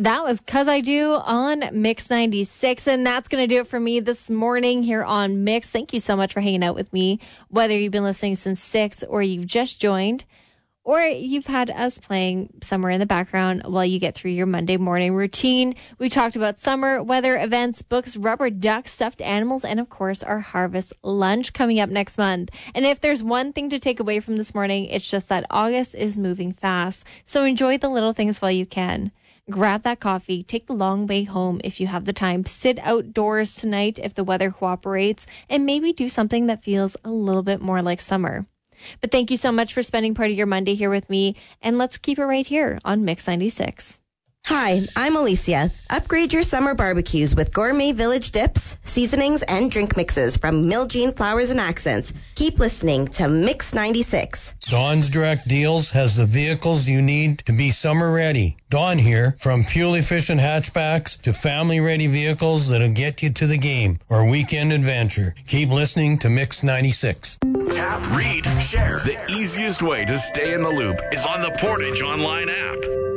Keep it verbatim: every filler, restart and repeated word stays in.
That was 'Cause I Do on Mix ninety-six, and that's going to do it for me this morning here on Mix. Thank you so much for hanging out with me, whether you've been listening since six or you've just joined, or you've had us playing somewhere in the background while you get through your Monday morning routine. We talked about summer, weather, events, books, rubber ducks, stuffed animals, and of course our harvest lunch coming up next month. And if there's one thing to take away from this morning, it's just that August is moving fast. So enjoy the little things while you can. Grab that coffee, take the long way home if you have the time, sit outdoors tonight if the weather cooperates, and maybe do something that feels a little bit more like summer. But thank you so much for spending part of your Monday here with me, and let's keep it right here on Mix ninety-six. Hi, I'm Alicia. Upgrade your summer barbecues with Gourmet Village dips, seasonings, and drink mixes from Miljean Flowers and Accents. Keep listening to Mix ninety-six. Dawn's Direct Deals has the vehicles you need to be summer ready. Dawn here, from fuel-efficient hatchbacks to family-ready vehicles that'll get you to the game or weekend adventure. Keep listening to Mix ninety-six. Tap, read, share. The easiest way to stay in the loop is on the Portage Online app.